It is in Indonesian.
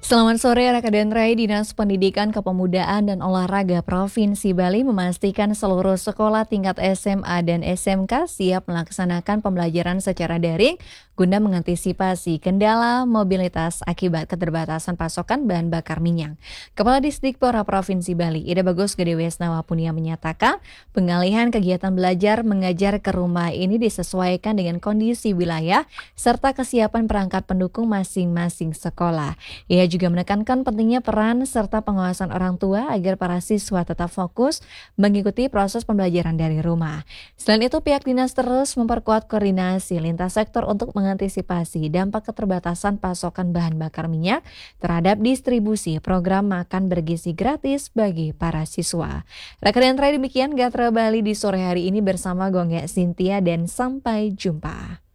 Selamat sore, rekan Rai. Dinas Pendidikan Kepemudaan dan Olahraga Provinsi Bali memastikan seluruh sekolah tingkat SMA dan SMK siap melaksanakan pembelajaran secara daring guna mengantisipasi kendala mobilitas akibat keterbatasan pasokan bahan bakar minyak. Kepala Disdikpora Provinsi Bali, Ida Bagus Gede Wesnawa Punia menyatakan pengalihan kegiatan belajar mengajar ke rumah ini disesuaikan dengan kondisi wilayah serta kesiapan perangkat pendukung masing-masing sekolah. Ia juga menekankan pentingnya peran serta pengawasan orang tua agar para siswa tetap fokus mengikuti proses pembelajaran dari rumah. Selain itu, pihak dinas terus memperkuat koordinasi lintas sektor untuk mengantisipasi dampak keterbatasan pasokan bahan bakar minyak terhadap distribusi program makan bergizi gratis bagi para siswa. Rekan Rai, demikian Gatra Bali di sore hari ini bersama Gongge Cynthia dan sampai jumpa.